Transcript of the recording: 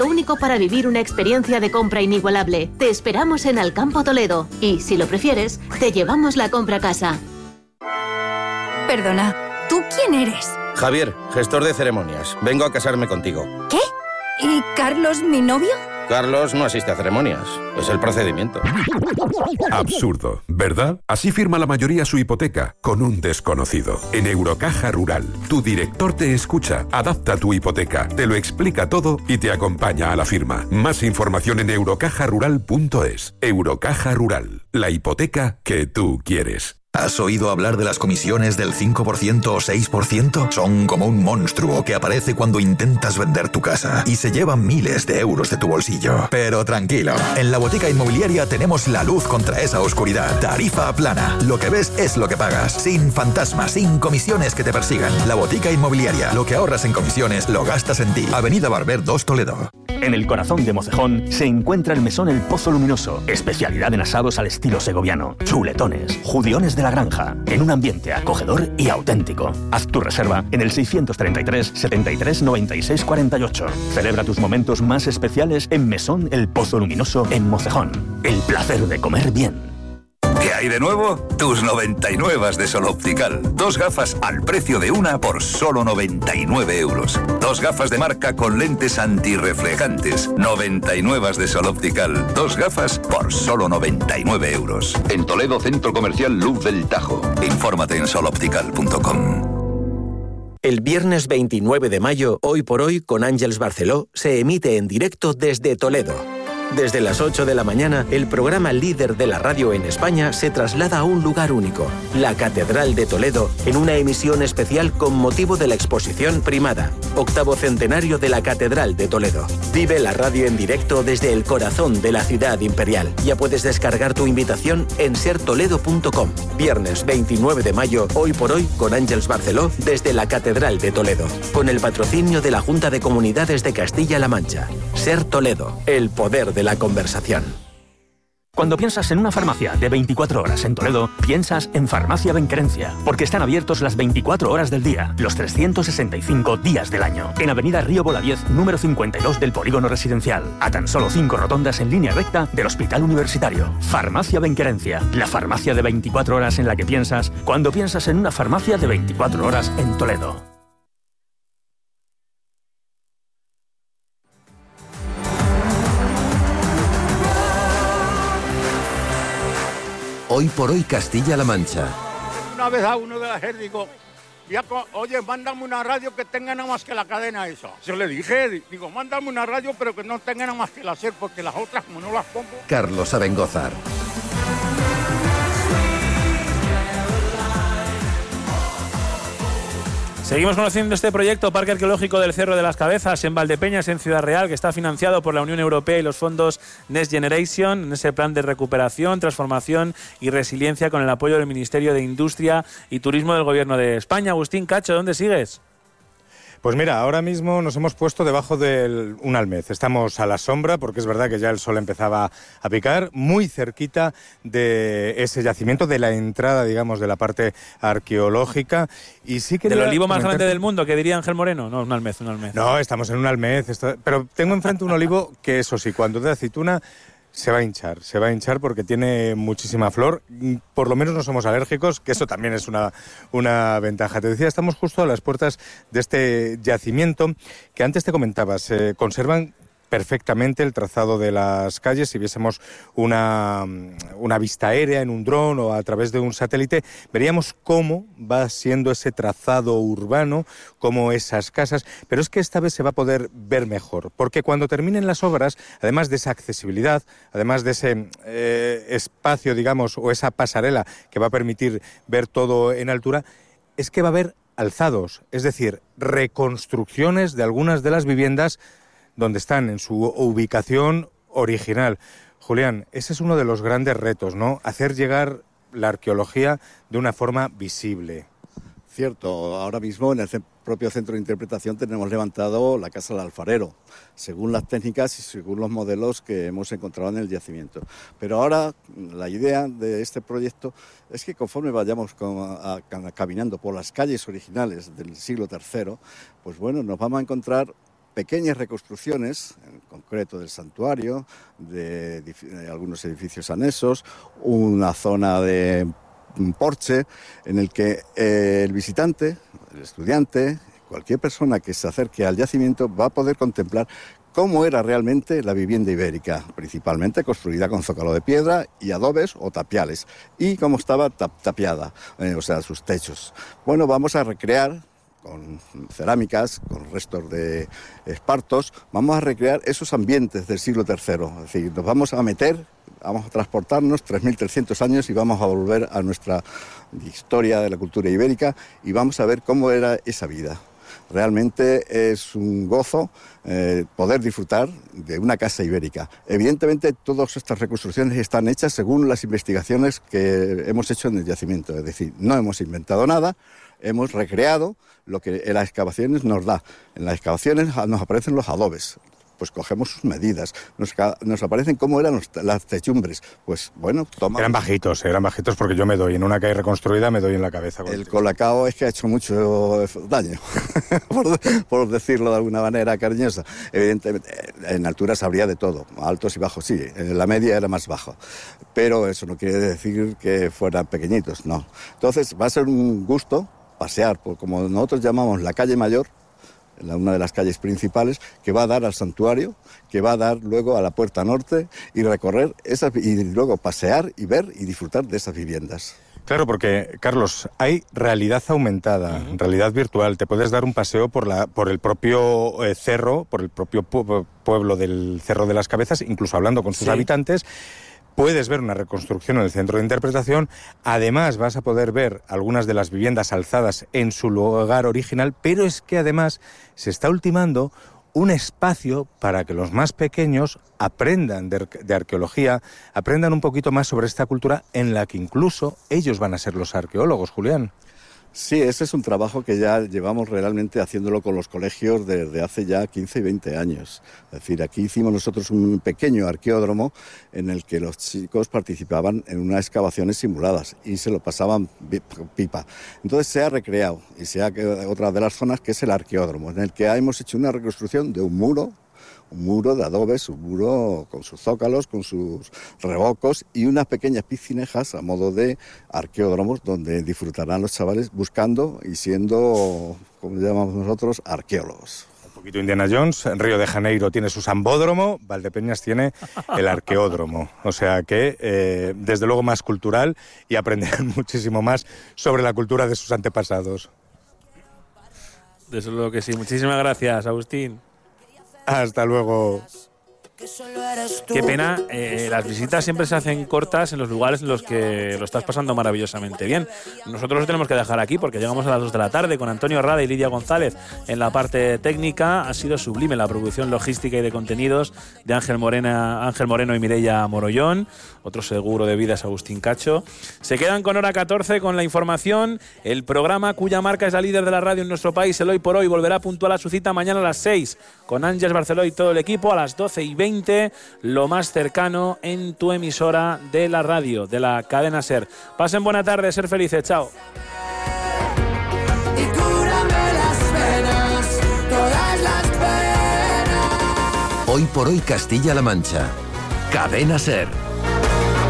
único para vivir una experiencia de compra inigualable. Te esperamos en Alcampo Toledo y, si lo prefieres, te llevamos la compra a casa. Perdona, ¿tú quién eres? Javier, gestor de ceremonias. Vengo a casarme contigo. ¿Qué? ¿Y Carlos, mi novio? Carlos no asiste a ceremonias. Es el procedimiento. Absurdo, ¿verdad? Así firma la mayoría su hipoteca, con un desconocido. En Eurocaja Rural, tu director te escucha, adapta tu hipoteca, te lo explica todo y te acompaña a la firma. Más información en eurocajarural.es. Eurocaja Rural, la hipoteca que tú quieres. ¿Has oído hablar de las comisiones del 5% o 6%? Son como un monstruo que aparece cuando intentas vender tu casa y se llevan miles de euros de tu bolsillo. Pero tranquilo, en la Botica Inmobiliaria tenemos la luz contra esa oscuridad. Tarifa plana. Lo que ves es lo que pagas. Sin fantasmas, sin comisiones que te persigan. La Botica Inmobiliaria. Lo que ahorras en comisiones lo gastas en ti. Avenida Barber 2 Toledo. En el corazón de Mocejón se encuentra el mesón El Pozo Luminoso, especialidad en asados al estilo segoviano, chuletones, judiones de la granja, en un ambiente acogedor y auténtico. Haz tu reserva en el 633 73 96 48. Celebra tus momentos más especiales en Mesón El Pozo Luminoso en Mocejón. El placer de comer bien. ¿Qué hay de nuevo? Tus 99 de Sol Optical. 2 gafas al precio de una por solo 99 euros. 2 gafas de marca con lentes antirreflejantes. 99 de Sol Optical. 2 gafas por solo 99 euros. En Toledo, Centro Comercial Luz del Tajo. Infórmate en soloptical.com. El viernes 29 de mayo, Hoy por Hoy, con Àngels Barceló, se emite en directo desde Toledo. Desde las 8 de la mañana, el programa líder de la radio en España se traslada a un lugar único, la Catedral de Toledo, en una emisión especial con motivo de la exposición Primada, 8º centenario de la Catedral de Toledo. Vive la radio en directo desde el corazón de la ciudad imperial. Ya puedes descargar tu invitación en sertoledo.com. Viernes 29 de mayo, Hoy por Hoy, con Àngels Barceló, desde la Catedral de Toledo, con el patrocinio de la Junta de Comunidades de Castilla-La Mancha. Ser Toledo, el poder de la conversación. Cuando piensas en una farmacia de 24 horas en Toledo, piensas en Farmacia Benquerencia, porque están abiertos las 24 horas del día, los 365 días del año. En Avenida Río Bolaviez, número 52 del Polígono Residencial, a tan solo 5 rotondas en línea recta del Hospital Universitario. Farmacia Benquerencia, la farmacia de 24 horas en la que piensas cuando piensas en una farmacia de 24 horas en Toledo. Hoy por Hoy Castilla-La Mancha. Una vez a uno de la JER digo, oye, mándame una radio que tenga nada más que la cadena esa. Yo le dije, digo, mándame una radio pero que no tenga nada más que la SER, porque las otras como no las pongo. Carlos Abengózar. Seguimos conociendo este proyecto Parque Arqueológico del Cerro de las Cabezas en Valdepeñas, en Ciudad Real, que está financiado por la Unión Europea y los fondos Next Generation, en ese plan de recuperación, transformación y resiliencia con el apoyo del Ministerio de Industria y Turismo del Gobierno de España. Agustín Cacho, ¿dónde sigues? Pues mira, ahora mismo nos hemos puesto debajo de un almez. Estamos a la sombra, porque es verdad que ya el sol empezaba a picar, muy cerquita de ese yacimiento, de la entrada, digamos, de la parte arqueológica. Y sí que ¿del olivo más grande del mundo, que diría Ángel Moreno? No, un almez. No, estamos en un almez, pero tengo enfrente un olivo que, eso sí, cuando de aceituna se va a hinchar porque tiene muchísima flor. Por lo menos no somos alérgicos, que eso también es una ventaja. Te decía, estamos justo a las puertas de este yacimiento que antes te comentaba, se conservan perfectamente el trazado de las calles. Si viésemos una vista aérea en un dron o a través de un satélite, veríamos cómo va siendo ese trazado urbano, cómo esas casas, pero es que esta vez se va a poder ver mejor, porque cuando terminen las obras, además de esa accesibilidad, además de ese espacio, digamos, o esa pasarela que va a permitir ver todo en altura, es que va a haber alzados, es decir, reconstrucciones de algunas de las viviendas donde están en su ubicación original. Julián, ese es uno de los grandes retos, ¿no? Hacer llegar la arqueología de una forma visible. Cierto, ahora mismo en el propio centro de interpretación tenemos levantado la Casa del Alfarero, según las técnicas y según los modelos que hemos encontrado en el yacimiento. Pero ahora la idea de este proyecto es que conforme vayamos caminando por las calles originales del siglo III, pues bueno, nos vamos a encontrar pequeñas reconstrucciones, en concreto del santuario, de algunos edificios anexos, una zona de porche en el que el visitante, el estudiante, cualquier persona que se acerque al yacimiento va a poder contemplar cómo era realmente la vivienda ibérica, principalmente construida con zócalo de piedra y adobes o tapiales, y cómo estaba tapiada, o sea, sus techos. Bueno, vamos a recrear con cerámicas, con restos de espartos, vamos a recrear esos ambientes del siglo III. Es decir, nos vamos a meter, vamos a transportarnos 3.300 años y vamos a volver a nuestra historia de la cultura ibérica y vamos a ver cómo era esa vida. Realmente es un gozo poder disfrutar de una casa ibérica. Evidentemente, todas estas reconstrucciones están hechas según las investigaciones que hemos hecho en el yacimiento. Es decir, no hemos inventado nada, hemos recreado lo que en las excavaciones nos da. En las excavaciones nos aparecen los adobes. Pues cogemos sus medidas, nos aparecen cómo eran las techumbres. Pues bueno, Eran bajitos porque yo me doy, en una calle reconstruida me doy en la cabeza. El colacao es que ha hecho mucho daño, por decirlo de alguna manera cariñosa. Evidentemente, en alturas habría de todo, altos y bajos, sí, la media era más baja. Pero eso no quiere decir que fueran pequeñitos, no. Entonces va a ser un gusto pasear por, como nosotros llamamos, la calle mayor, una de las calles principales, que va a dar al santuario, que va a dar luego a la puerta norte y recorrer esas, y luego pasear y ver y disfrutar de esas viviendas. Claro, porque, Carlos, hay realidad aumentada, realidad virtual. Te puedes dar un paseo por el propio cerro, por el propio pueblo del Cerro de las Cabezas, incluso hablando con sus habitantes. Puedes ver una reconstrucción en el centro de interpretación. Además, vas a poder ver algunas de las viviendas alzadas en su lugar original, pero es que además se está ultimando un espacio para que los más pequeños aprendan de arqueología, aprendan un poquito más sobre esta cultura en la que incluso ellos van a ser los arqueólogos, Julián. Sí, ese es un trabajo que ya llevamos realmente haciéndolo con los colegios desde hace ya 15 y 20 años. Es decir, aquí hicimos nosotros un pequeño arqueódromo en el que los chicos participaban en unas excavaciones simuladas y se lo pasaban pipa. Entonces se ha recreado y se ha otra de las zonas que es el arqueódromo, en el que hemos hecho una reconstrucción de un muro de adobes, un muro con sus zócalos, con sus revocos y unas pequeñas piscinejas a modo de arqueódromos donde disfrutarán los chavales buscando y siendo, como llamamos nosotros, arqueólogos. Un poquito Indiana Jones, Río de Janeiro tiene su sambódromo, Valdepeñas tiene el arqueódromo. O sea que, desde luego, más cultural y aprenderán muchísimo más sobre la cultura de sus antepasados. Desde luego que sí. Muchísimas gracias, Agustín. Hasta luego. Qué pena, las visitas siempre se hacen cortas en los lugares en los que lo estás pasando maravillosamente bien. Nosotros lo tenemos que dejar aquí porque llegamos a las 2 de la tarde con Antonio Rada y Lidia González en la parte técnica. Ha sido sublime la producción logística y de contenidos de Ángel Moreno y Mireia Morollón. Otro seguro de vida es Agustín Cacho. Se quedan con Hora 14 con la información. El programa cuya marca es la líder de la radio en nuestro país, el Hoy por Hoy, volverá puntual a su cita mañana a las 6 con Ángeles Barceló y todo el equipo. A las 12:20, lo más cercano en tu emisora de la radio, de la cadena SER. Pasen buena tarde, ser felices, chao. Hoy por Hoy Castilla-La Mancha. Cadena SER.